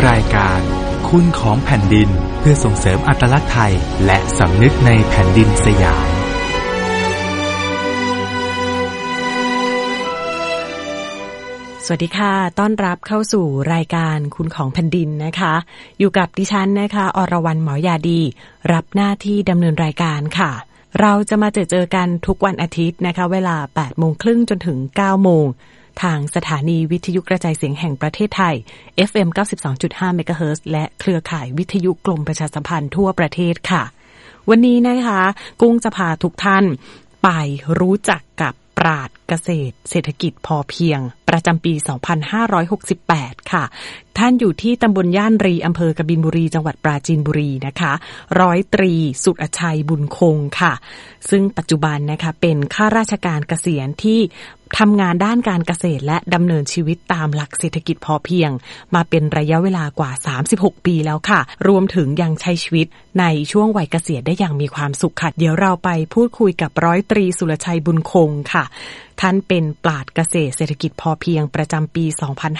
รายการคุณของแผ่นดินเพื่อส่งเสริมอัตลักษณ์ไทยและสำนึกในแผ่นดินสยามสวัสดีค่ะต้อนรับเข้าสู่รายการคุณของแผ่นดินนะคะอยู่กับดิฉันนะคะอรวรรณหมอยาดีรับหน้าที่ดำเนินรายการค่ะเราจะมาเจอกันทุกวันอาทิตย์นะคะเวลา 8:30 น.จนถึง 9:00 น.ทางสถานีวิทยุกระจายเสียงแห่งประเทศไทย FM 92.5 เมกะเฮิรตซ์และเครือข่ายวิทยุกรมประชาสัมพันธ์ทั่วประเทศค่ะวันนี้นะคะกุ้งจะพาทุกท่านไปรู้จักกับปราชญ์เกษตรเศรษฐกิจพอเพียงประจำปี 2568 ค่ะท่านอยู่ที่ตำบลย่านรีอำเภอกบินบุรีจังหวัดปราจีนบุรีนะคะร้อยตรีสุรชัยบุญคงค่ะซึ่งปัจจุบันนะคะเป็นข้าราชการเกษียณที่ทำงานด้านการเกษตรและดำเนินชีวิตตามหลักเศรษฐกิจพอเพียงมาเป็นระยะเวลากว่า36ปีแล้วค่ะรวมถึงยังใช้ชีวิตในช่วงวัยเกษียณได้อย่างมีความสุขค่ะเดี๋ยวเราไปพูดคุยกับร้อยตรีสุรชัยบุญคงค่ะท่านเป็นปราชญ์เกษตรเศรษฐกิจพอเพียงประจำปี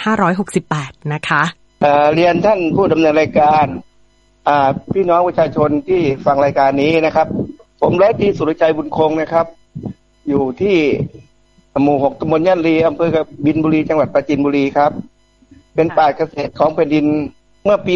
2568 นะคะเรียนท่านผู้ดำเนินรายการพี่น้องประชาชนที่ฟังรายการนี้นะครับผมร้อยตรีสุรชัยบุญคงนะครับอยู่ที่หมู่ 6 ตำบลย่านรีอำเภอกบินบุรีจังหวัดปราจีนบุรีครับเป็นปราชญ์เกษตรของแผ่นดินเมื่อปี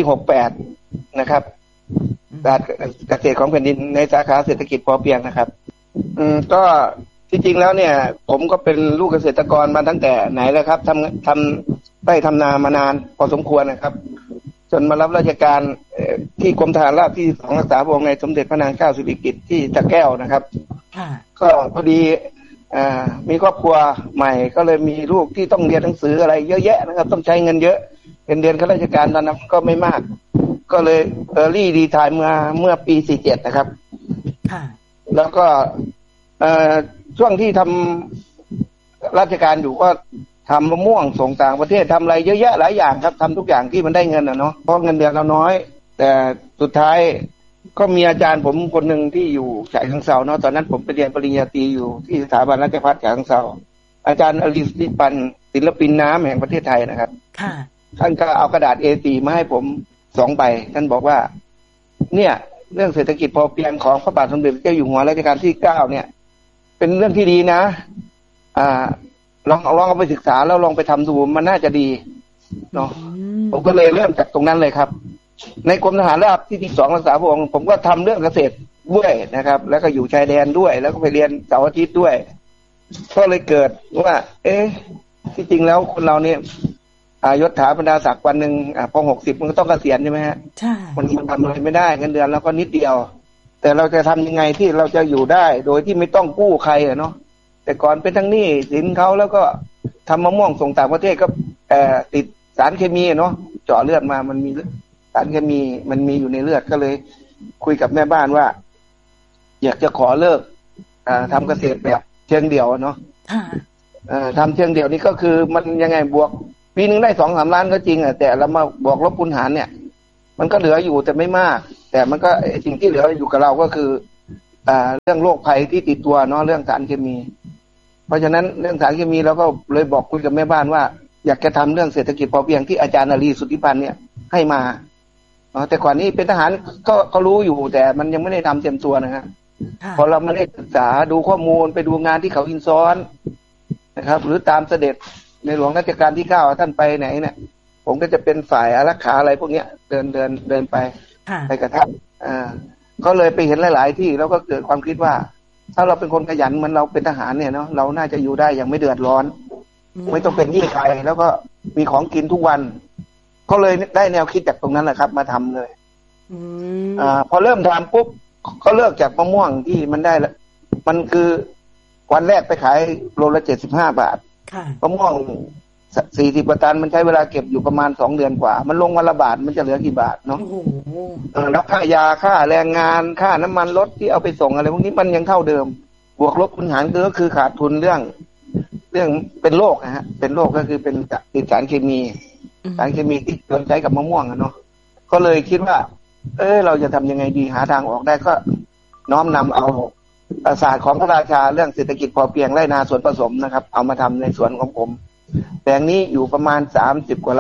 68 นะครับปราชญ์เกษตรของแผ่นดินในสาขาเศรษฐกิจพอเพียงนะครับก็ที่จริงแล้วเนี่ยผมก็เป็นลูกเกษตรกรมาตั้งแต่ไหนแล้วครับทำไร่ทำนามานานพอสมควรนะครับจนมารับราชการที่กรมทหารราบที่2รักษาพระองค์ในสมเด็จพระนางเจ้าสิริกิติ์ที่สระแก้วนะครับก็พอดีมีครอบครัวใหม่ก็เลยมีลูกที่ต้องเรียนหนังสืออะไรเยอะแยะนะครับต้องใช้เงินเยอะเป็นเดือนข้าราชการตอนนั้นก็ไม่มากก็เลยรี่รีไทร์เมื่อปี47นะครับแล้วก็ช่วงที่ทำราชการอยู่ก็ทำมะม่วงส่งต่างประเทศทำอะไรเยอะแยะหลายอย่างครับทำทุกอย่างที่มันได้เงินเนาะเพราะเงินเดือนเราน้อยแต่สุดท้ายก็มีอาจารย์ผมคนหนึ่งที่อยู่ฉะเชิงเทราเนาะตอนนั้นผมไปเรียนปริญญาตรีอยู่ที่สถาบันราชภัฏฉะเชิงเทราอาจารย์อลิสติปันศิลปินน้ำแห่งประเทศไทยนะครับท่านก็เอากระดาษ A4 มาให้ผม2 ใบท่านบอกว่าเนี่ยเรื่องเศรษฐกิจพอเพียงของพระบาทสมเด็จพระเจ้าอยู่หัวรัชกาลที่9เนี่ยเป็นเรื่องที่ดีนะลองเอาไปศึกษาแล้วลองไปทำดูมันน่าจะดีเนาะผมก็เลยเริ่มจากตรงนั้นเลยครับในกรมทหารราบที่2รักษาพระองค์ผมก็ทำเรื่องเกษตรด้วยนะครับแล้วก็อยู่ชายแดนด้วยแล้วก็ไปเรียนเสาร์อาทิตย์ด้วยก็เลยเกิดว่าที่จริงแล้วคนเราเนี่ยยศถาบรรดาศักดิ์วันนึงพอ60มันก็ต้องเกษียณใช่ไหมฮะใช่มันทำอะไรไม่ได้เงินเดือนแล้วก็นิดเดียวแต่เราจะทำยังไงที่เราจะอยู่ได้โดยที่ไม่ต้องกู้ใครเนาะแต่ก่อนเป็นทั้งหนี้สินเขาแล้วก็ทำมะม่วงส่งต่างประเทศก็ติดสารเคมีเนาะเจาะเลือดมามันมีสารเคมีมันมีอยู่ในเลือดก็เลยคุยกับแม่บ้านว่าอยากจะขอเลิกทำเกษตรแบบเชิงเดี่ยวเนาะทำเชิงเดี่ยวนี่ก็คือมันยังไงบวกปีนึงได้ 2-3 ล้านก็จริงแต่เรามาบวกลบคูณหารเนี่ยมันก็เหลืออยู่แต่ไม่มากแต่มันก็สิ่งที่เหลืออยู่กับเราก็คือเรื่องโรคภัยที่ติดตัวเนาะเรื่องสารเคมีเพราะฉะนั้นเรื่องสารเคมีเราก็เลยบอกคุยกับแม่บ้านว่าอยากจะทำเรื่องเศรษฐกิจพอเพียงที่อาจารย์นรีสุทธิพันธ์เนี่ยให้มาแต่ก่อนนี้เป็นทหารก็รู้อยู่แต่มันยังไม่ได้ทำเต็มตัวนะฮะพอเราไม่ได้ศึกษาดูข้อมูลไปดูงานที่เขาอินซ้อนนะครับหรือตามเสด็จในหลวงรัชกาลที่9ท่านไปไหนเนี่ยผมก็จะเป็นฝ่ายอารักขาอะไรพวกเนี้ยเดินไปกับท่านก็เลยไปเห็นหลายๆที่แล้วก็เกิดความคิดว่าถ้าเราเป็นคนขยันเหมือนเราเป็นทหารเนี่ยเนาะเราน่าจะอยู่ได้อย่างไม่เดือดร้อนไม่ต้องเป็นหนี้ใครแล้วก็มีของกินทุกวันก็เลยได้แนวคิดจากตรงนั้นแหละครับมาทำเลยพอเริ่มทำปุ๊บก็เลิกจากมะม่วงที่มันได้แล้วมันคือวันแรกไปขายโลละ75 บาทมะม่วง40 กว่าตันมันใช้เวลาเก็บอยู่ประมาณ2 เดือนกว่ามันลงวันละบาทมันจะเหลือกี่บาทเนาะแล้วค่ายาค่าแรงงานค่าน้ำมันรถที่เอาไปส่งอะไรพวกนี้มันยังเท่าเดิมบวกลบคูณหารก็คือขาดทุนเรื่องเป็นโรคนะฮะเป็นโรคก็คือเป็นติดสารเคมีที่โดนใช้กับมะม่วงเนาะก็เลยคิดว่าเราจะทำยังไงดีหาทางออกได้ก็น้อมนำเอาศาสตร์ของพระราชาเรื่องเศรษฐกิจพอเพียงไร่นาสวนผสมนะครับเอามาทำในสวนของผมแปลงนี้อยู่ประมาณ30 กว่าไร่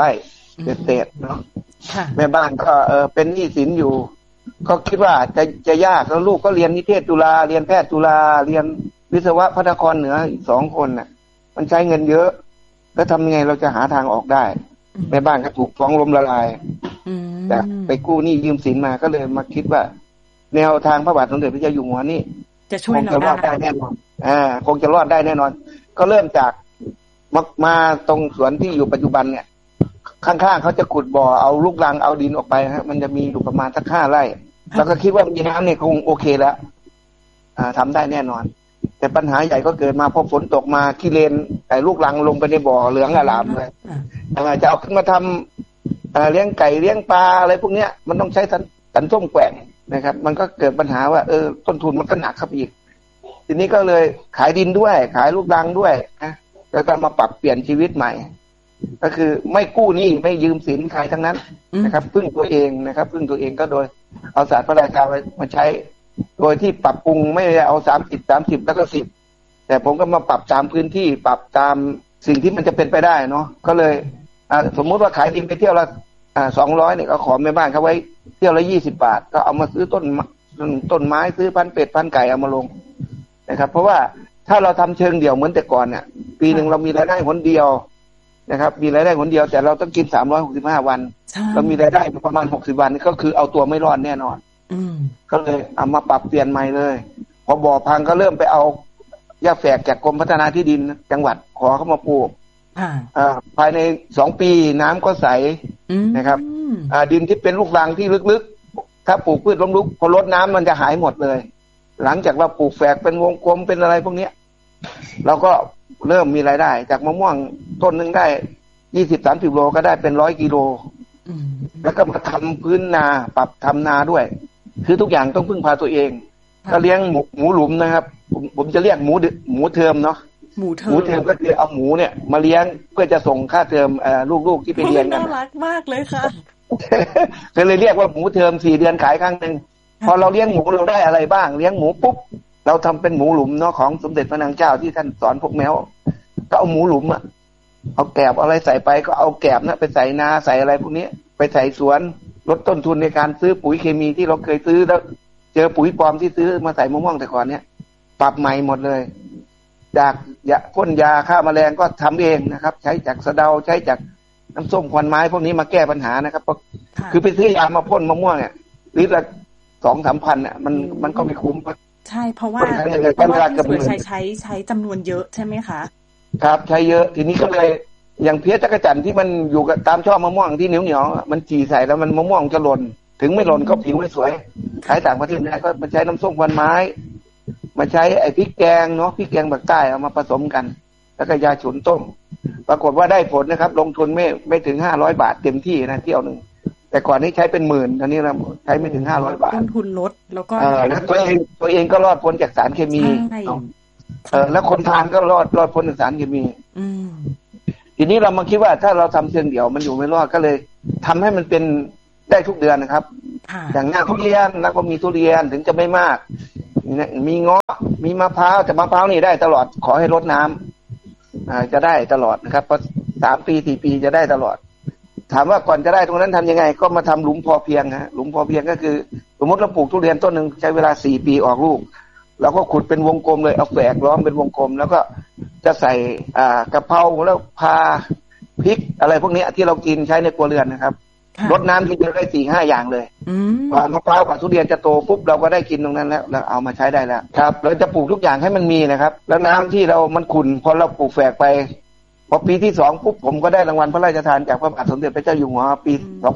เศษเนาะแม่บ้านก็เป็นหนี้สินอยู่ก็คิดว่าจะยากแล้วลูกก็เรียนนิเทศจุฬาเรียนแพทย์จุฬาเรียนวิศวะพระนครเหนืออีก2 คนน่ะมันใช้เงินเยอะแล้วทำยังไงเราจะหาทางออกได้แม่บ้านก็ถูกฟ้องล้มละลายแต่ไปกู้หนี้ยืมสินมาก็เลยมาคิดว่าแนวทางพระบาทสมเด็จพระเจ้าอยู่หัวนี่จะช่วยเราได้แน่นอนคงจะรอดได้แน่นอนก็เริ่มจากมาตรงสวนที่อยู่ปัจจุบันเนี่ยข้างๆเขาจะขุดบ่อเอาลูกรังเอาดินออกไปฮะมันจะมีอยู่ประมาณสัก5 ไร่แล้วก็คิดว่ามีน้ำเนี่ยคงโอเคแล้วทำได้แน่นอนแต่ปัญหาใหญ่ก็เกิดมาพอฝนตกมาขี้เลนไอ้ลูกรังลงไปในบ่อเหลืองอลามเลยจะเอาขึ้นมาทำเลี้ยงไก่เลี้ยงปลาอะไรพวกเนี้ยมันต้องใช้สันส้มแกว่งนะครับมันก็เกิดปัญหาว่าต้นทุนมันก็หนักครับอีกทีนี้ก็เลยขายดินด้วยขายลูกรังด้วยนะแล้วก็มาปรับเปลี่ยนชีวิตใหม่ก็คือไม่กู้หนี้ไม่ยืมสินใครทั้งนั้นนะครับพึ่งตัวเองนะครับพึ่งตัวเองก็โดยเอาศาสตร์พระราชามาใช้โดยที่ปรับปรุงไม่ได้เอา30แล้วก็10แต่ผมก็มาปรับตามพื้นที่ปรับตามสิ่งที่มันจะเป็นไปได้เนาะก็เลยสมมุติว่าขายดินไปเที่ยวละ200เนี่ยก็ขอแม่บ้านเขาไว้เที่ยวละ20 บาทก็เอามาซื้อต้นไม้ซื้อพันเป็ดพันไก่เอามาลงนะครับเพราะว่าถ้าเราทำเชิงเดี่ยวเหมือนแต่ก่อนเนี่ยปีนึงเรามีรายได้หนเดียวนะครับมีรายได้หนเดียวแต่เราต้องกิน365 วันเรามีรายได้ประมาณ60 วันก็คือเอาตัวไม่รอดแน่นอนก็เลยเอามาปรับเปลี่ยนใหม่เลยพอบ่อพังก็เริ่มไปเอาหญ้าแฝกจากกรมพัฒนาที่ดินจังหวัดขอเข้ามาปลูกภายใน2 ปีน้ำก็ใสนะครับดินที่เป็นลูกรังที่ลึกๆถ้าปลูกพืชล้มลุกพอลดน้ำมันจะหายหมดเลยหลังจากเราปลูกแฝกเป็นวงกลมเป็นอะไรพวกนี้เราก็เริ่มมีรายได้จากมะม่วงต้นนึงได้20-30 โลก็ได้เป็น100 กิโลแล้วก็มาทำพื้นนาปรับทำนาด้วยคือทุกอย่างต้องพึ่งพาตัวเองก็เลี้ยงหมูหลุมนะครับผมจะเรียกหมูเทอมเนาะหมูเทอมก็คือเอาหมูเนี่ยมาเลี้ยงเพื่อจะส่งค่าเทอมลูกๆที่ไปเรียนกันน่ารักมากเลยค่ะก็เลยเรียกว่าหมูเทอม4 เดือนขายครั้งนึงพอเราเลี้ยงหมูเราได้อะไรบ้างเลี้ยงหมูปุ๊บเราทำเป็นหมูหลุมเนาะของสมเด็จพระนางเจ้าที่ท่านสอนพวกแมวก็เอาหมูหลุมเอาแกบอะไรใส่ไปก็เอาแกบนะไปใส่นาใส่อะไรพวกนี้ไปใส่สวนลดต้นทุนในการซื้อปุ๋ยเคมีที่เราเคยซื้อแล้วเจอปุ๋ยปลอมที่ซื้อมาใส่มะม่วงแต่ก่อนเนี่ยปรับใหม่หมดเลยจากพ่นยาฆ่าแมลงก็ทำเองนะครับใช้จากสะเดาใช้จากน้ำส้มควันไม้พวกนี้มาแก้ปัญหานะครับคือไปซื้อยามาพ่นมะม่วงเนี่ยลิตรละ 2-3 พันเนี่ยมันก็ไม่คุ้มใช่เพราะว่าพี่สุรชัยใช้จำนวนเยอะใช่ไหมคะครับใช้เยอะทีนี้ก็เลยอย่างเพี้ยจักรจั่นที่มันอยู่กับตามช่อมะม่วงที่เหนียวมันจี่ใส่แล้วมันมะม่วงจะหล่นถึงไม่หล่นก็ผิวไม่สวยขายต่างประเทศได้ก็มาใช้น้ำส้มควันไม้มาใช้ไอ้พริกแกงเนาะพริกแกงภาคใต้เอามาผสมกันแล้วก็ยาฉุนต้มปรากฏว่าได้ผลนะครับลงทุนไม่ถึง500 บาทเต็มที่นะเที่ยวนึงแต่ก่อนนี้ใช้เป็นหมื่นตอนนี้เราใช้ไม่ถึง500 บาทต้นทุนลดแล้วก็แล้วตัวเองก็รอดพ้นจากสารเคมีแล้วคนทานก็รอดพ้นจากสารเคมีทีนี้เรามาคิดว่าถ้าเราทำเชิงเดี่ยวมันอยู่ไม่รอดก็เลยทำให้มันเป็นได้ทุกเดือนนะครับอย่างหน้าทุเรียนแล้วก็มีทุเรียนถึงจะไม่มากมีเงาะมีมะพร้าวแต่มะพร้าวนี่ได้ตลอดขอให้รดน้ำจะได้ตลอดนะครับเพราะ3 ปี4 ปีจะได้ตลอดถามว่าก่อนจะได้ตรงนั้นทำยังไงก็มาทำหลุมพอเพียงฮะหลุมพอเพียงก็คือสมมติเราปลูกทุเรียนต้นหนึ่งใช้เวลา4 ปีออกลูกเราก็ขุดเป็นวงกลมเลยเอาแฝกล้อมเป็นวงกลมแล้วก็จะใส่กะเพราแล้วพาพริกอะไรพวกนี้ที่เรากินใช้ในครัวเรือนนะครับรดน้ำทีเดียวได้ 4-5 อย่างเลยมะพร้าวกับทุเรียนจะโตปุ๊บเราก็ได้กินตรงนั้นแล้วเอามาใช้ได้แล้วครับเราจะปลูกทุกอย่างให้มันมีนะครับแล้วน้ำที่มันขุ่นพอเราปลูกแฝกไปพอปีที่2ปุ๊บผมก็ได้รางวัลพระราชทานจากพระบาทสมเด็จพระเจ้าอยู่หัวปี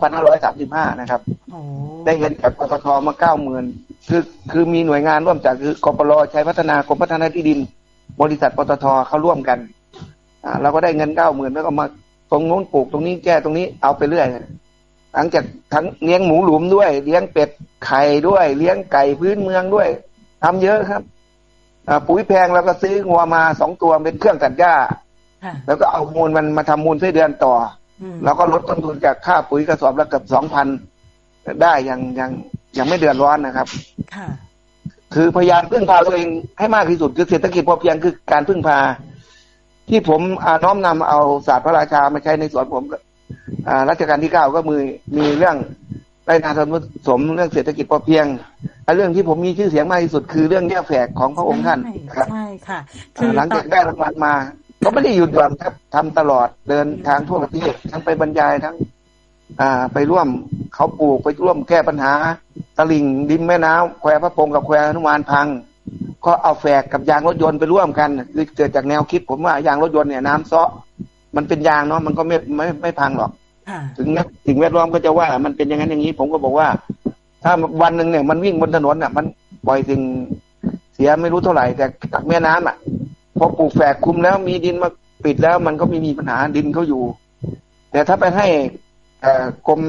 2535นะครับได้เงินจากปตทมา 90,000 คือมีหน่วยงานร่วมจากคือกปรชัยพัฒนากรมพัฒนาที่ดินบริษัทปตทเขาร่วมกันเราก็ได้เงิน 90,000 แล้วก็มาตรงโน้นปลูกตรงนี้แก้ตรงนี้เอาไปเรื่อยหลังจากทั้งเลี้ยงหมูหลุมด้วยเลี้ยงเป็ดไข่ด้วยเลี้ยงไก่พื้นเมืองด้วยทำเยอะครับปุ๋ยแพงแล้วก็ซื้องัวมา2 ตัวเป็นเครื่องตัดหญ้าแล้วก็เอามูลมันมาทำมูลไส้เดือนต่อแล้วก็ลดต้นทุนจากค่าปุ๋ยกระสอบละเกือบ 2,000 ได้ยังไม่เดือดร้อนนะครับคือพยายามพึ่งพาตัวเองให้มากที่สุดคือเศรษฐกิจพอเพียงคือการพึ่งพาที่ผมน้อมนำเอาศาสตร์พระราชามาใช้ในสวนผมรัชกาลที่ 9ก็มีเรื่องไร่นาสมเรื่องเศรษฐกิจพอเพียงเรื่องที่ผมมีชื่อเสียงมากที่สุดคือเรื่องแยกแฝกของพระองค์ท่านใช่ค่ะคือหลังจากได้รางวัลมาก็ไม่ได้หยุดหย่อนครับทำตลอดเดินทางทั่วประเทศทั้งไปบรรยายทั้งไปร่วมเขาปลูกไปร่วมแก้ปัญหาตลิ่งริมแม่น้ำแควพระพงกับแควหนุมานพังก็เอาแฝกกับยางรถยนต์ไปร่วมกันคือเกิดจากแนวคิดผมว่ายางรถยนต์เนี่ยน้ำเซาะมันเป็นยางเนาะมันก็ไม่พังหรอกถึงสิ่งแวดล้อมก็จะว่ามันเป็นอย่างนั้นอย่างนี้ผมก็บอกว่าถ้าวันหนึ่งเนี่ยมันวิ่งบนถนนมันปล่อยสิ่งเสียไม่รู้เท่าไหร่แต่จากแม่น้ำพอปลูกแฝกคุมแล้วมีดินมาปิดแล้วมันก็ไม่มีปัญหาดินเขาอยู่แต่ถ้าไปให้กรม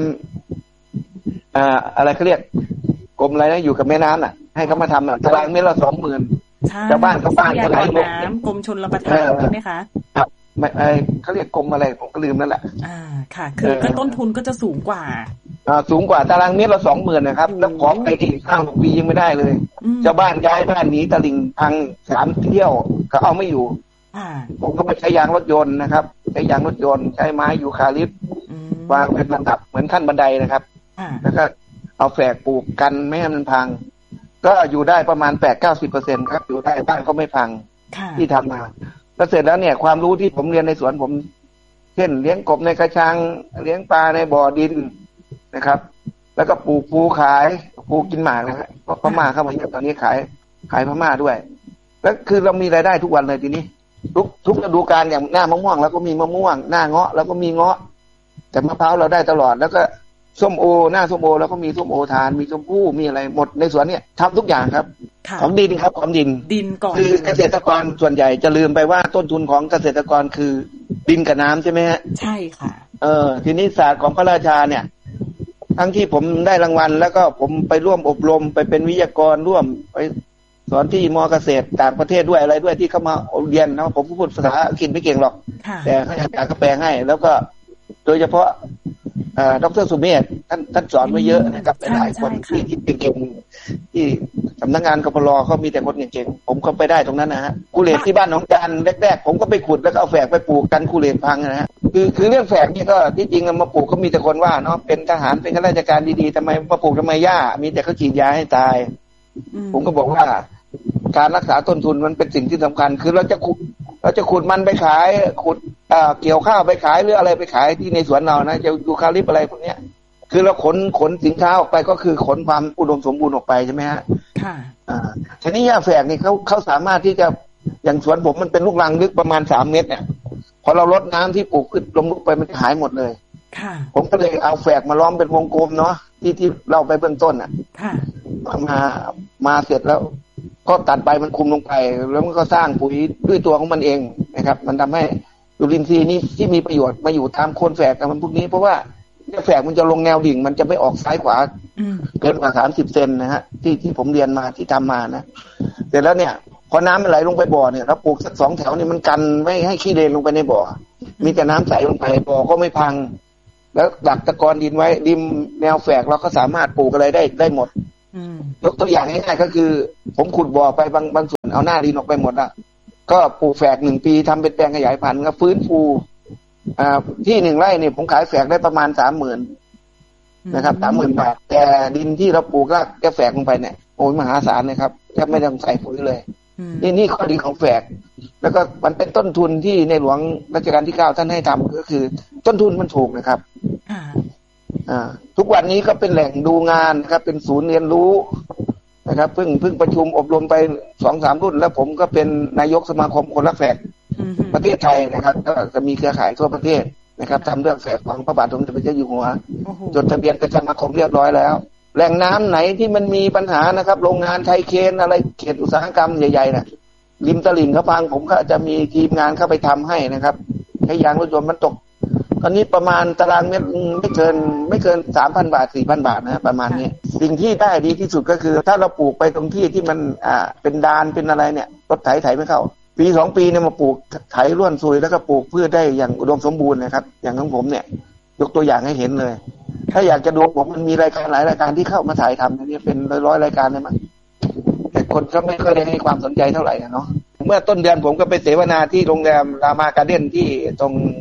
อะไรเขาเรียกกรมอะไรนะอยู่กับแม่น้ำให้เขามาทำตารางเมตรละ 20,000ชาวบ้านเขาบ้านเขาไหลลงน้ำกรมชลประทานใช่ไหมคะครับเขาเรียกกรมอะไรผมก็ลืมนั่นแหละค่ะคือก็ต้นทุนก็จะสูงกว่าตารางเมตรละ 20,000นะครับแล้วขอไปที่5-6 ปียังไม่ได้เลยชาวบ้านย้ายบ้านหนีตลิ่งพัง3 เที่ยวก็เอาไม่อยู่ผมก็ไปใช้ยางรถยนต์นะครับใช้ยางรถยนต์ใช้ไม้ยูคาลิปต์วางเป็นลำดับเหมือนขั้นบันไดนะครับแล้วก็เอาแฝกปลูกกันไม่ให้มันพังก็อยู่ได้ประมาณ 8-90% ครับอยู่ได้บ้านก็ไม่พังที่ทำมาแล้วเสร็จแล้วเนี่ยความรู้ที่ผมเรียนในสวนผมเช่นเลี้ยงกบในกระชังเลี้ยงปลาในบ่อดินนะครับแล้วก็ปลูกภูขายภูกินหมากนะครับเพราะพม่าเข้ามาเยอะตอนนี้ขายพม่าด้วยแล้วคือเรามีรายได้ทุกวันเลยทีนี้ทุกฤดูกาลอย่างหน้ามะม่วงแล้วก็มีมะม่วงหน้าเงาะแล้วก็มีเงาะแต่มะพร้าวเราได้ตลอดแล้วก็ส้มโอหน้าส้มโอแล้วก็มีส้มโอทานมีชมพู่มีอะไรหมดในสวนเนี่ยทำทุกอย่างครับของดินครับของดินก่อนคือเกษตรกรส่วนใหญ่จะลืมไปว่าต้นทุนของเกษตรกรคือดินกับน้ำใช่ไหมฮะใช่ค่ะทีนี้ศาสตร์ของพระราชาเนี่ยทั้งที่ผมได้รางวัลแล้วก็ผมไปร่วมอบรมไปเป็นวิทยากรร่วมไปสอนที่ม.เกษตรต่างประเทศด้วยอะไรด้วยที่เข้ามาเรียนนะผมพูดภาษาอังกฤษไม่เก่งหรอกแต่อาจารย์ก็แปลให้แล้วก็โดยเฉพาะดร.สุเมธท่านสอนไว้เยอะนะครับหลายคนที่เก่งๆที่สำนักงานกพลเขามีแต่คนเก่งๆผมก็ไปได้ตรงนั้นนะฮะกุเลตที่บ้านหนองจานแรกๆผมก็ไปขุดแล้วก็เอาแฝกไปปลูกกันกุเลตพังนะฮะคือเรื่องแฝกนี่ก็ที่จริงมาปลูกก็มีแต่คนว่าเนาะเป็นทหารเป็นข้าราชการดีๆทำไมมาปลูกทำไมหญ้ามีแต่เขาฉีดยาให้ตายผมก็บอกว่าการรักษาต้นทุนมันเป็นสิ่งที่สำคัญคือเราจะขุดมันไปขายขุดเกี่ยวข้าวไปขายหรืออะไรไปขายที่ในสวนเรานะจะยูคาลิปอะไรพวกเนี้ยคือเราขนสินค้าออกไปก็คือขนความอุดมสมบูรณ์ออกไปใช่ไหมฮะค่ะทีนี้หญ้าแฝกนี่เขาสามารถที่จะอย่างสวนผมมันเป็นลูกรังลึกประมาณ3 เมตรเนี่ยพอเราลดน้ำที่ปลูกขึ้นลงลึกไปมันจะหายหมดเลยค่ะผมก็เลยเอาแฝกมาล้อมเป็นวงกลมเนาะที่เราไปเบื้องต้นค่ะมาเสร็จแล้วก็ตัดใบมันคุมลงไปแล้วมันก็สร้างปุ๋ยด้วยตัวของมันเองนะครับมันทำให้จุลินทรีย์นี้ที่มีประโยชน์มาอยู่ตามโคนแฝกกับมันพวกนี้เพราะว่าเนี่ยแฝกมันจะลงแนวดิ่งมันจะไม่ออกซ้ายขวาเกินกว่า30 เซนนะฮะที่ผมเรียนมาที่ทำมานะเสร็จแล้วเนี่ยพอน้ำมันไหลลงไปบ่อเนี่ยเราปลูกสัก2 แถวนี่มันกันไม่ให้ขี้เลนลงไปในบ่อมีแต่น้ำใสลงไปบ่อก็ไม่พังแล้วดักตะกอนดินไว้ริมแนวแฝกเราก็สามารถปลูกอะไรได้หมดยกตัวอย่างง่ายๆก็คือผมขุดบ่อไปบางส่วนเอาหน้าดินออกไปหมดละก็ปลูกแฝก1 ปีทำเป็นแปลงขยายพันธุ์ก็ฟื้นฟูที่1 ไร่เนี่ยผมขายแฝกได้ประมาณ 30,000 นะครับ 30,000 บาทแต่ดินที่เราปลูกรากแฝกลงไปเนี่ยโอ้ยมหาศาลเลยครับแทบไม่ต้องใส่ปุ๋ยเลยนี่ข้อดีของแฝกแล้วก็มันเป็นต้นทุนที่ในหลวงรัชกาลที่ 9ท่านให้ทำก็คือต้นทุนมันถูกนะครับทุกวันนี้ก็เป็นแหล่งดูงานนะครับเป็นศูนย์เรียนรู้นะครับเพิ่งประชุมอบรมไป 2-3 รุ่นแล้วผมก็เป็นนายกสมาคมคนรักแฝกประเทศไทยนะครับก็จะมีเครือข่ายทั่วประเทศนะครับทำเรื่องแฝกของพระบาทสมเด็จพระเจ้าอยู่หัวจดทะเบียนกับสมาคมเรียบร้อยแล้วแหล่งน้ำไหนที่มันมีปัญหานะครับโรงงานไทยเคนอะไรเขตอุตสาหกรรมใหญ่ๆนะริมตลิ่งเขาพังผมก็จะมีทีมงานเข้าไปทำให้นะครับให้ยางรถยนต์มันตกตอนนี้ประมาณตารางเมตรไม่เกิน 3,000 บาท 4,000 บาทนะประมาณนี้สิ่งที่ได้ดีที่สุดก็คือถ้าเราปลูกไปตรงที่ที่มันเป็นดานเป็นอะไรเนี่ยรถไถไม่เข้าปี 2 ปีเนี่ยมาปลูกไถร่วนซุยแล้วก็ปลูกพืชได้อย่างอุดมสมบูรณ์นะครับอย่างของผมเนี่ยยกตัวอย่างให้เห็นเลยถ้าอยากจะดูผมมันมีรายการหลายรายการที่เข้ามาถ่ายทำนี่เป็นร้อยรายการเลยมั้งแต่คนก็ไม่ค่อยได้ให้ความสนใจเท่าไหร่เนาะเมื่อต้นเดือนผมก็ไปเสวนาที่โรงแรมรามาการ์เด้นที่ตรง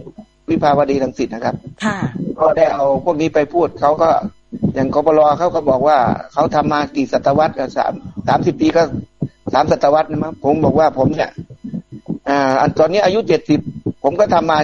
วิภาวดีรังสิตนะครับค่ะก็ได้เอาพวกนี้ไปพูดเขาก็อย่างกปรเขาก็บอกว่าเขาทำมากี่ศตวรรษก็30 ปีก็3 ศตวรรษนะมั้งผมบอกว่าผมเนี่ยตอนนี้อายุ70ผมก็ทำมา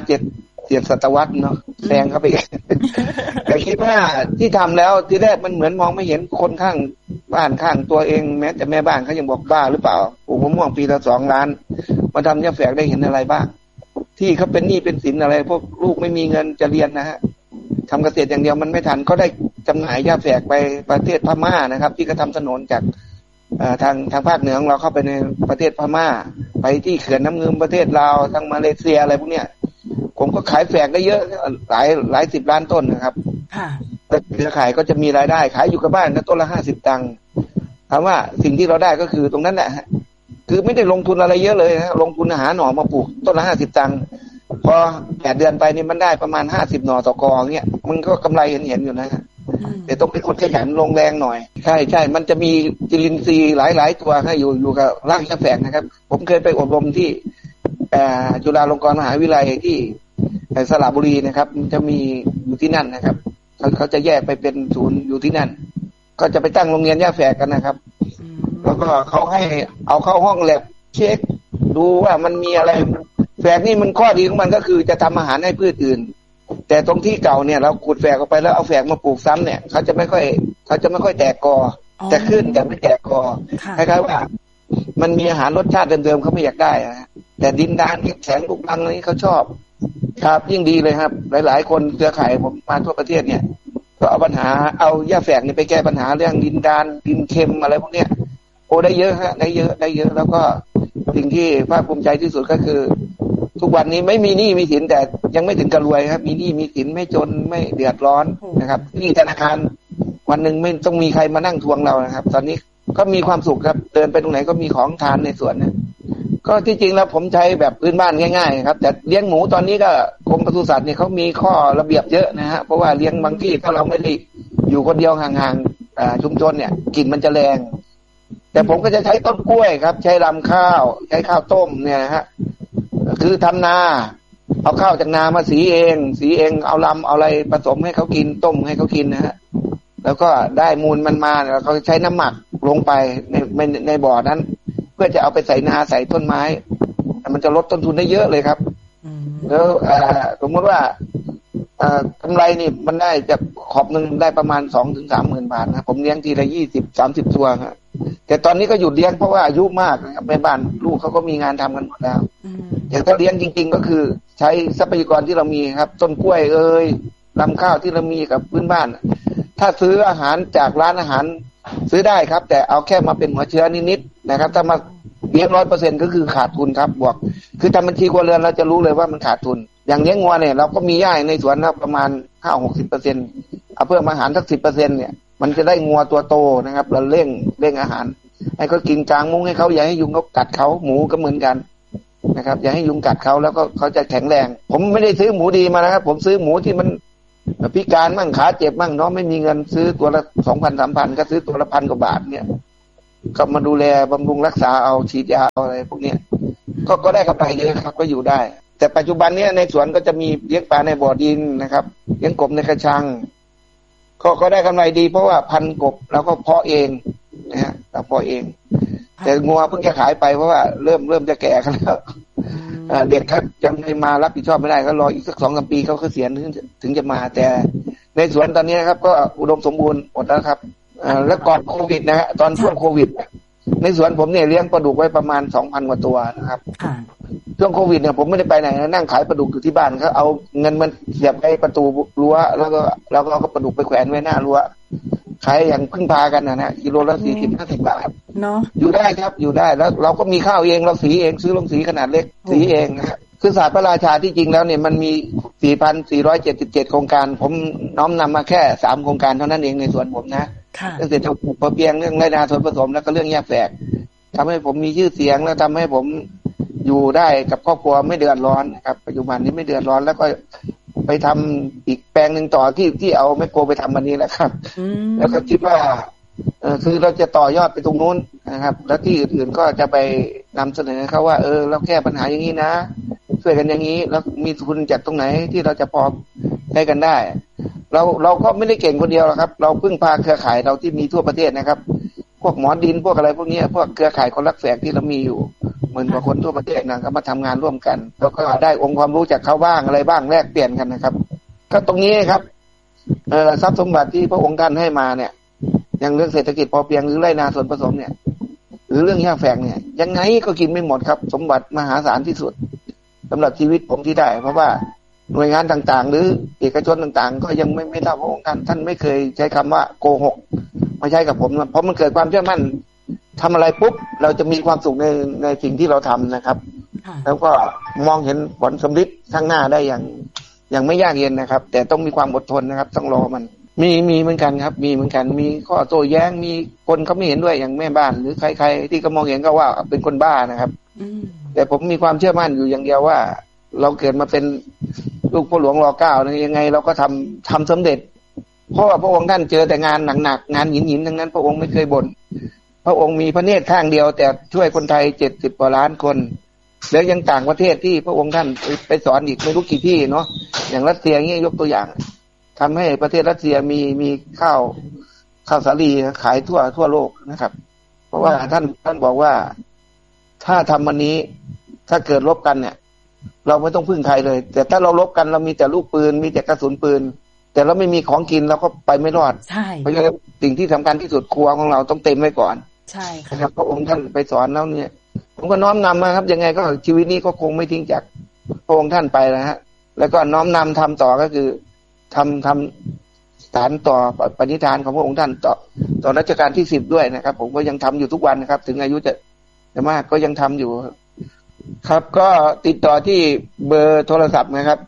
7 ศตวรรษเนาะแซงเข้าไป แต่คิดว่าที่ทำแล้วที่แรกมันเหมือนมองไม่เห็นคนข้างบ้านข้างตัวเองแม้แต่แม่บ้านเขายังบอกบ้าหรือเปล่าปลูกมะม่วงปีละ2 ล้านมาทำหญ้าแฝกได้เห็นอะไรบ้างที่เขาเป็นหนี้เป็นสินอะไรพวกลูกไม่มีเงินจะเรียนนะฮะทำเกษตรอย่างเดียวมันไม่ทันเขาได้จำหน่ายหญ้าแฝกไปประเทศพม่านะครับที่เขาทำถนนจากทางภาคเหนือของเราเข้าไปในประเทศพม่าไปที่เขื่อนน้ำเงิมประเทศลาวทางมาเลเซียอะไรพวกเนี้ยผมก็ขายแฝกได้เยอะหลาย10 ล้านต้นนะครับเครือข่ายก็จะมีรายได้ขายอยู่กับบ้านนะต้นละ50 ตังค์ถามว่าสิ่งที่เราได้ก็คือตรงนั้นแหละคือไม่ได้ลงทุนอะไรเยอะเลยนะลงทุนหาหน่อมาปลูกต้นละ50 ตังค์พอ8 เดือนไปนี่มันได้ประมาณ50 หน่อต่อกอเงี้ยมันก็กำไรเห็นอยู่นะแต่ต้องเป็นคนขยันลงแรงหน่อยใช่มันจะมีจุลินทรีย์หลายตัวให้อยู่กับรากหญ้าแฝกนะครับผมเคยไปอบรมที่จุฬาลงกรณ์มหาวิทยาลัยที่สระบุรีนะครับมันจะมีอยู่ที่นั่นนะครับเขาจะแยกไปเป็นศูนย์อยู่ที่นั่นก็จะไปตั้งโรงเรียนหญ้าแฝกกันนะครับแล้วก็เขาให้เอาเข้าห้องแลบเช็คดูว่ามันมีอะไรแฝกนี่มันข้อดีของมันก็คือจะทำอาหารให้พืชอื่นแต่ตรงที่เก่าเนี่ยเราขุดแฝกออกไปแล้วเอาแฝกมาปลูกซ้ำเนี่ยเขาจะไม่ค่อยแตกกอแต่ขึ้นแต่ไม่แตกกอคล้ายๆว่ามันมีอาหารรสชาติเดิมๆเขาไม่อยากได้แต่ดินดานแข็งลูกรังนี้เขาชอบครับยิ่งดีเลยครับหลายๆคนเครือข่ายผมมาทั่วประเทศเนี่ยก็เอาปัญหาเอาหญ้าแฝกนี่ไปแก้ปัญหาเรื่องดินดานดินเค็มอะไรพวกเนี้ยโอ้ได้เยอะฮะได้เยอะแล้วก็สิ่งที่ภาคภูมิใจที่สุดก็คือทุกวันนี้ไม่มีหนี้มีสินแต่ยังไม่ถึงกับรวยครับมีหนี้มีสินไม่จนไม่เดือดร้อนนะครับหนี้ธนาคารวันหนึ่งไม่ต้องมีใครมานั่งทวงเรานะครับตอนนี้ก็มีความสุขครับเดินไปตรงไหนก็มีของทานในสวนนะก็ที่จริงแล้วผมใช้แบบพื้นบ้านง่ายๆครับแต่เลี้ยงหมูตอนนี้ก็กรมปศุสัตว์เนี่ยเขามีข้อระเบียบเยอะนะฮะเพราะว่าเลี้ยงบางที่ถ้าเราไม่ได้อยู่คนเดียวห่างๆชุมชนเนี่ยกลิ่นมันจะแรงแต่ผมก็จะใช้ต้นกล้วยครับใช้รำข้าวใช้ข้าวต้มเนี่ยฮะคือทำนาเอาข้าวจากนามาสีเองเอาลำเอาอะไรผสมให้เขากินต้มให้เขากินนะฮะแล้วก็ได้มูลมันมาแล้วเขาใช้น้ำหมักลงไปในบ่อนั้นเพื่อจะเอาไปใส่นาใส่ต้นไม้มันจะลดต้นทุนได้เยอะเลยครับแล้วสมมติว่ากำไรนี่มันได้จากขอบหนึ่งได้ประมาณ20,000-30,000 บาทนะผมเลี้ยงทีละ20-30 ตัวครับแต่ตอนนี้ก็หยุดเลี้ยงเพราะว่าอายุมากนะครับในบ้านลูกเขาก็มีงานทำกันหมดแล้วแต่ถ้าเลี้ยงจริงๆก็คือใช้ทรัพยากรที่เรามีครับต้นกล้วยลำข้าวที่เรามีกับพื้นบ้านถ้าซื้ออาหารจากร้านอาหารซื้อได้ครับแต่เอาแค่มาเป็นหัวเชื้อนิดๆนะครับถ้ามาเลี้ยง 100% ก็คือขาดทุนครับบอกคือทำบัญชีครัวเรือนเราจะรู้เลยว่ามันขาดทุนอย่างเลี้ยงงัวเนี่ยเราก็มีหญ้าในสวนนะประมาณ 50-60% เอาเพิ่มอาหารสัก 10% เนี่ยมันจะได้งัวตัวโตนะครับเราเร่งอาหารให้เขากินกลางมุ้งให้เขาอย่าให้ยุงเขากัดเขาหมูก็เหมือนกันนะครับอย่าให้ยุงกัดเขาแล้วก็เขาจะแข็งแรงผมไม่ได้ซื้อหมูดีมานะครับผมซื้อหมูที่มันพิการมั่งขาเจ็บมั่งเนาะไม่มีเงินซื้อตัวละ 2,000-3,000 ก็ซื้อตัวละ1,000 กว่าบาทเนี่ยก็มาดูแลบำรุงรักษาเอาฉีดยาอะไรพวกนี้ก็ได้กำไรเยอะครับก็อยู่ได้แต่ปัจจุบันนี้ในสวนก็จะมีเลี้ยงปลาในบ่อดินนะครับเลี้ยงกบในกระชังก็ได้กำไรดีเพราะว่าพันกบแล้วก็เพาะเองนะฮะเราเพาะเองแต่งัวเพิ่งจะขายไปเพราะว่าเริ่มจะแก่กันแล้วเด็กครับยังไม่มารับผิดชอบไม่ได้ก็รออีกสัก 2-3 ปีเขาเสียณถึงจะมาแต่ในสวนตอนนี้นะครับก็อุดมสมบูรณ์หมดแล้วครับแล้วก่อนโควิดนะฮะตอนช่วงโควิดในสวนผมเนี่ยเลี้ยงปลาดุกไว้ประมาณ 2,000 กว่าตัวนะครับช่วงโควิดเนี่ยผมไม่ได้ไปไหนนั่งขายปลาดุกอยู่ที่บ้านเขาเอาเงินมันเสียบไว้ประตูรั้วแล้วก็เอาปลาดุกไปแขวนไว้หน้ารั้วขายอย่างพึ่งพากันนะกิโลละ40-50 บาทเนาะอยู่ได้ครับอยู่ได้แล้วเราก็มีข้าวเองเราสีเองซื้อลงสีขนาดเล็กสีเองนะครับคือศาสตร์พระราชาที่จริงแล้วเนี่ยมันมี 4,477 โครงการผมน้อมนำมาแค่3 โครงการเท่านั้นเองในส่วนผมนะเรื่องเศรษฐกิจพอเพียงเรื่องไรนาส่วนผสมแล้วก็เรื่องหญ้าแฝกทำให้ผมมีชื่อเสียงแล้วทำให้ผมอยู่ได้กับครอบครัวไม่เดือดร้อนครับปัจจุบันนี้ไม่เดือดร้อนแล้วก็ไปทำอีกแปลงหนึ่งต่อที่เอาแมคโครไปทำวันนี้แหละครับแล้วก็คิดว่าคือเราจะต่อยอดไปตรงนู้นนะครับแล้วที่อื่นๆก็จะไปนำเสนอเขาว่าเราแก้ปัญหาอย่างนี้นะช่วยกันอย่างนี้แล้วมีทุนจากตรงไหนที่เราจะพอใช้กันได้เราก็ไม่ได้เก่งคนเดียวหรอกครับเราพึ่งพาเครือข่ายเราที่มีทั่วประเทศนะครับพวกหมอดินพวกอะไรพวกนี้พวกเครือข่ายคนรักแฝกที่เรามีอยู่เหมือนกับคนทั่วประเทศนะก็มาทำงานร่วมกันแล้วก็ได้องค์ความรู้จากเขาบ้างอะไรบ้างแลกเปลี่ยนกันนะครับก็ตรงนี้ครับทรัพย์สมบัติที่พระองค์ท่านให้มาเนี่ยอย่างเรื่องเศรษฐกิจพอเพียงหรือไรนาส่วนผสมเนี่ยหรือเรื่องหญ้าแฝกเนี่ยยังไงก็กินไม่หมดครับสมบัติมหาศาลที่สุดสำหรับชีวิตผมที่ได้เพราะว่าหน่วยงานต่างๆหรือเอกชนต่างๆก็ยังไม่เท่าพระองค์ท่านไม่เคยใช้คำว่าโกหกไม่ใช่กับผมเพราะมันเกิดความเชื่อมั่นทำอะไรปุ๊บเราจะมีความสุขในสิ่งที่เราทำนะครับแล้วก็มองเห็นผลสำเร็จข้างหน้าได้อย่างไม่ยากเย็นนะครับแต่ต้องมีความอดทนนะครับต้องรอมันมีเหมือนกันครับมีเหมือนกันมีข้อโต้แย้งมีคนเขาไม่เห็นด้วยอย่างแม่บ้านหรือใครๆที่ก็มองเห็นก็ว่าเป็นคนบ้านะครับแต่ผมมีความเชื่อมั่นอยู่อย่างเดียวว่าเราเกิดมาเป็นลูกพ่อหลวงร.9นะยังไงเราก็ทำสำเร็จเพราะว่าพระองค์ท่านเจอแต่งานหนักๆงานหยินๆทั้งนั้นพระองค์ไม่เคยบ่นพระองค์มีพระเนตรข้างเดียวแต่ช่วยคนไทย70 กว่าล้านคนแล้วยังต่างประเทศที่พระองค์ท่านไปสอนอีกไม่รู้กี่ที่เนาะอย่างรัสเซียเงี้ยยกตัวอย่างทำให้ประเทศรัสเซียมีข้าวสาลีขายทั่วโลกนะครับเพราะว่าท่านบอกว่าถ้าทำวันนี้ถ้าเกิดรบกันเนี่ยเราไม่ต้องพึ่งใครเลยแต่ถ้าเรารบกันเรามีแต่ลูกปืนมีแต่กระสุนปืนแต่เราไม่มีของกินเราก็ไปไม่รอดใช่เพราะฉะนั้นสิ่งที่สำคัญที่สุดครัวของเราต้องเต็มไว้ก่อนใช่ครับพระองค์ท่านไปสอนแล้วเนี่ยผมก็น้อมนำมาครับยังไงก็ชีวิตนี้ก็คงไม่ทิ้งจากพระองค์ท่านไปนะฮะแล้วก็น้อมนำทำต่อก็คือทำสานต่อปณิธานของพระองค์ท่านต่อรัชกาลที่10ด้วยนะครับผมก็ยังทำอยู่ทุกวันนะครับถึงอายุจะมากก็ยังทำอยู่ครับก็ติดต่อที่เบอร์โทรศัพท์นะครับ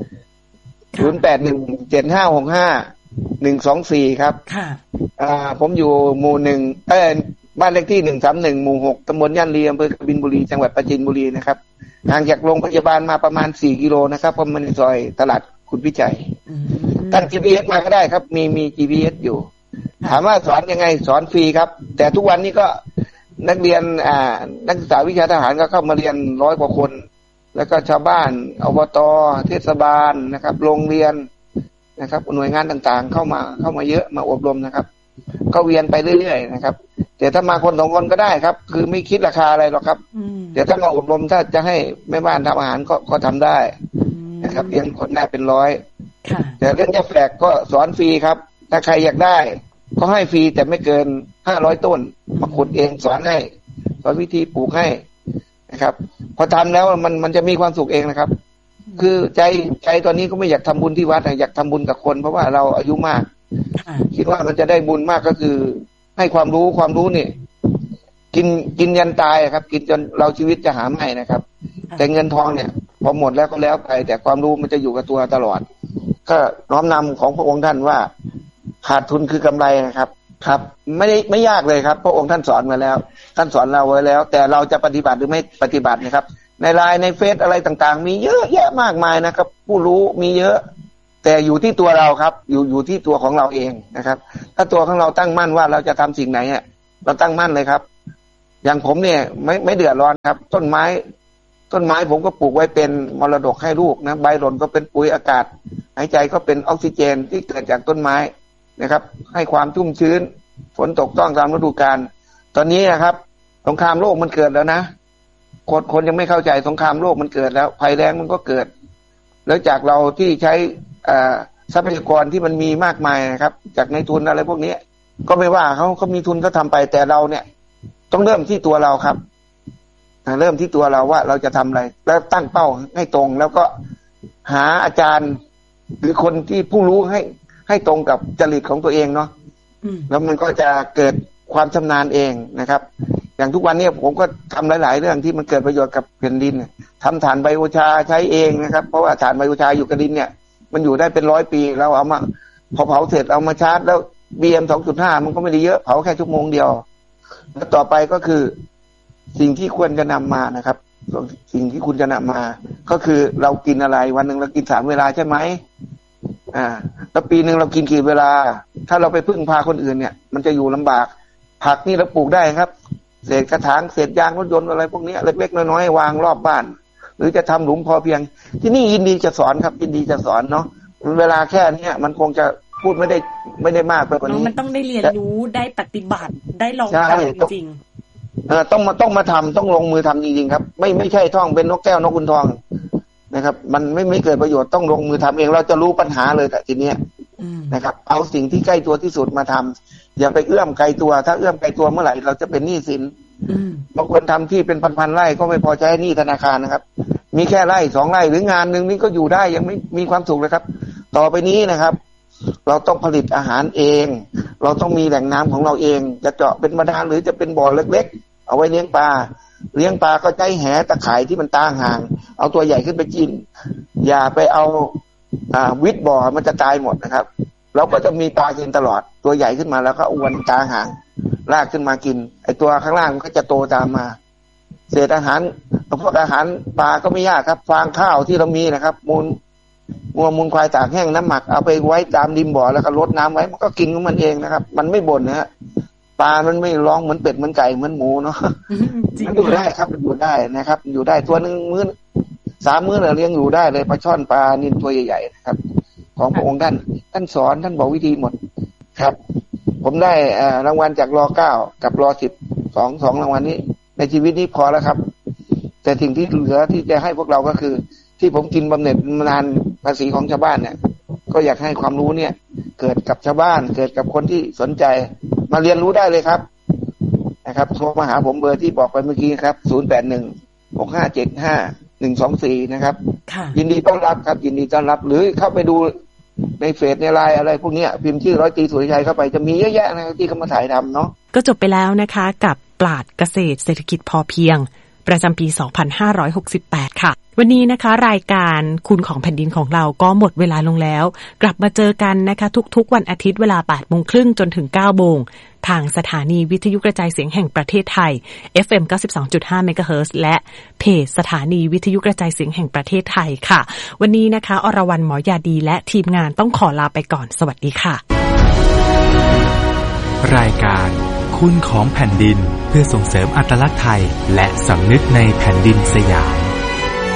0817565124ครับค่ะผมอยู่หมู่1บ้านเลขที่131หมู่6ตำบลย่านรีอำเภอกบินบุรีจังหวัดปราจีนบุรีนะครับห่างจากโรงพยาบาลมาประมาณ4 กิโลนะครับเพราะมันในซอยตลาดคุณพิจัยตั้ง GPS มาก็ได้ครับมี GPS อยู่ถามว่าสอนยังไงสอนฟรีครับแต่ทุกวันนี้ก็นักเรียนนักศึกษาวิชาทหารก็เข้ามาเรียน100 กว่าคนแล้วก็ชาวบ้านอบต.เทศบาลนะครับโรงเรียนนะครับหน่วยงานต่างๆเข้ามาเยอะมาอบรมนะครับก็เวียนไปเรื่อยๆนะครับแต่ถ้ามาคน2 คนก็ได้ครับคือไม่คิดราคาอะไรหรอกครับแต่ถ้ามาอบรมถ้าจะให้แม่บ้านทำอาหารก็ทำได้นะครับเลี้ยงคนได้เป็น100แต่เรื่องหญ้าแฝกก็สอนฟรีครับถ้าใครอยากได้ก็ให้ฟรีแต่ไม่เกิน500 ต้นมาขุดเองสอนวิธีปลูกให้นะครับพอทำแล้วมันจะมีความสุขเองนะครับคือใจตอนนี้ก็ไม่อยากทำบุญที่วัดอยากทำบุญกับคนเพราะว่าเราอายุมากคิดว่ามันจะได้บุญมากก็คือให้ความรู้นี่กินยันตายครับกินจนเราชีวิตจะหาไม่นะครับแต่เงินทองเนี่ยพอหมดแล้วก็แล้วไปแต่ความรู้มันจะอยู่กับตัวตลอดก็น้อมนำของพระองค์ท่านว่าขาดทุนคือกำไรนะครับครับไม่ยากเลยครับพระองค์ท่านสอนมาแล้วท่านสอนเราไว้แล้วแต่เราจะปฏิบัติหรือไม่ปฏิบัตินะครับในไลน์ในเฟซอะไรต่างๆมีเยอะแยะมากมายนะครับผู้รู้มีเยอะแต่อยู่ที่ตัวเราครับอยู่ที่ตัวของเราเองนะครับถ้าตัวของเราตั้งมั่นว่าเราจะทำสิ่งไหนเราตั้งมั่นเลยครับอย่างผมเนี่ยไม่เดือดร้อนครับต้นไม้ผมก็ปลูกไว้เป็นมรดกให้ลูกนะใบหล่นก็เป็นปุ๋ยอากาศหายใจก็เป็นออกซิเจนที่เกิดจากต้นไม้นะครับให้ความชุ่มชื้นฝนตกต้องตามฤดูกาลตอนนี้นะครับสงครามโลกมันเกิดแล้วนะคนยังไม่เข้าใจสงครามโลกมันเกิดแล้วภัยแล้งมันก็เกิดแล้วจากเราที่ใช้ทรัพยากรที่มันมีมากมายนะครับจากในทุนอะไรพวกนี้ก็ไม่ว่าเขามีทุนเขาทำไปแต่เราเนี่ยต้องเริ่มที่ตัวเราครับเริ่มที่ตัวเราว่าเราจะทำอะไรแล้วตั้งเป้าให้ตรงแล้วก็หาอาจารย์หรือคนที่ผู้รู้ให้ตรงกับจริตของตัวเองเนาะแล้วมันก็จะเกิดความชำนาญเองนะครับอย่างทุกวันนี้ผมก็ทำหลายๆเรื่องที่มันเกิดประโยชน์กับแผ่นดินทำถ่านไบโอชาใช้เองนะครับเพราะว่าถ่านไบโอชาอยู่กับดินเนี่ยมันอยู่ได้เป็น100 ปีเราเอามาพอเผาเสร็จเอามาชาร์จแล้ว BM 2.5 มันก็ไม่ได้เยอะเผาแค่ชั่วโมงเดียวแล้วต่อไปก็คือสิ่งที่ควรจะนำมานะครับสิ่งที่คุณจะนำมาก็คือเรากินอะไรวันหนึ่งเรากิน3 เวลาใช่ไหมแล้วปีนึงเรากินกี่เวลาถ้าเราไปพึ่งพาคนอื่นเนี่ยมันจะอยู่ลำบากผักนี่เราปลูกได้ครับเศษกระถางเศษยางรถยนต์อะไรพวกนี้เล็กๆน้อยๆวางรอบบ้านหรือจะทำหลุมพอเพียงที่นี่ยินดีจะสอนครับยินดีจะสอนเนาะเวลาแค่นี้มันคงจะพูดไม่ได้มากไปกว่านี้มันต้องได้เรียนรู้ได้ปฏิบัติได้ลองทำจริงต้องมาทำต้องลงมือทำจริงๆครับไม่ใช่ท่องเป็นนกแก้วนกขุนทองนะครับมันไม่เกิดประโยชน์ต้องลงมือทำเองเราจะรู้ปัญหาเลยแต่ทีเนี้ยนะครับเอาสิ่งที่ใกล้ตัวที่สุดมาทำอย่าไปเอื้อมไกลตัวถ้าเอื้อมไกลตัวเมื่อไหร่เราจะเป็นหนี้สินบางคนทำที่เป็นพันๆไร่ก็ไม่พอใจหนี้ธนาคารนะครับมีแค่ไร่2 ไร่หรืองานนึงนี่ก็อยู่ได้ยังไม่มีความสุขเลยครับต่อไปนี้นะครับเราต้องผลิตอาหารเองเราต้องมีแหล่งน้ำของเราเองจะเจาะเป็นบาดาลหรือจะเป็นบ่อเล็กๆเอาไว้เลี้ยงปลาก็ใช้แหตะข่ายที่มันตาห่างเอาตัวใหญ่ขึ้นไปกินอย่าไปเอาวิดบ่อมันจะตายหมดนะครับเราก็จะมีปลากินตลอดตัวใหญ่ขึ้นมาแล้วก็อวนตาห่างลากขึ้นมากินไอตัวข้างล่างมันก็จะโตตามมาเศษอาหารพวกอาหารปลาก็ไม่ยากครับฟางข้าวที่เรามีนะครับมูลควายตากแห้งน้ำหมักเอาไปไว้ตามริมบ่อแล้วก็รดน้ำไว้มันก็กินของมันเองนะครับมันไม่บ่นนะฮะปลามันไม่ร้องเหมือนเป็ดเหมือนไก่เหมือนหมูเนาะมันอยู่ได้ครับมันอยู่ได้นะครับอยู่ได้ตัวนึงมื้อ3 มื้อเลี้ยงอยู่ได้เลยปลาช่อนปลานิลตัวใหญ่ๆนะครับของพระองค์ท่านสอนท่านบอกวิธีหมดครับผมได้รางวัลจากร.9 กับร.10 2รางวัลนี้ในชีวิตนี้พอแล้วครับแต่สิ่งที่เหลือที่จะให้พวกเราก็คือที่ผมกินบำเหน็จนานภาษีของชาวบ้านเนี่ยก็อยากให้ความรู้เนี่ยเกิดกับชาวบ้านเกิดกับคนที่สนใจมาเรียนรู้ได้เลยครับนะครับโทรมาหาผมเบอร์ที่บอกไปเมื่อกี้ครับ0816575124นะครับยินดีต้อนรับครับยินดีต้อนรับหรือเข้าไปดูในเฟซในไลน์อะไรพวกนี้พิมพ์ชื่อร้อยตรีสุริชัยเข้าไปจะมีเยอะแยะนะที่เขามาถ่ายทำเนาะก็จบไปแล้วนะคะกับปราชญ์เกษตรเศรษฐกิจพอเพียงประจำปี 2568 ค่ะวันนี้นะคะรายการคุณของแผ่นดินของเราก็หมดเวลาลงแล้วกลับมาเจอกันนะคะทุกๆวันอาทิตย์เวลา 8:30 จนถึง 9:00 ทางสถานีวิทยุกระจายเสียงแห่งประเทศไทย FM 92.5 เมกะเฮิรตซ์และเพจสถานีวิทยุกระจายเสียงแห่งประเทศไทยค่ะวันนี้นะคะอรวรรณหมอยาดีและทีมงานต้องขอลาไปก่อนสวัสดีค่ะรายการคุณของแผ่นดินเพื่อส่งเสริมอัตลักษณ์ไทยและสำนึกในแผ่นดินสยาม